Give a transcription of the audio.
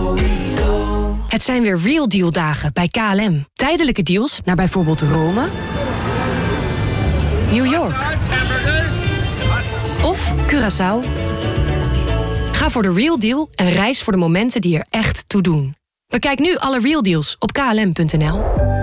Het zijn weer Real Deal dagen bij KLM. Tijdelijke deals naar bijvoorbeeld Rome, New York of Curaçao. Ga voor de Real Deal en reis voor de momenten die er echt toe doen. Bekijk nu alle Real Deals op klm.nl.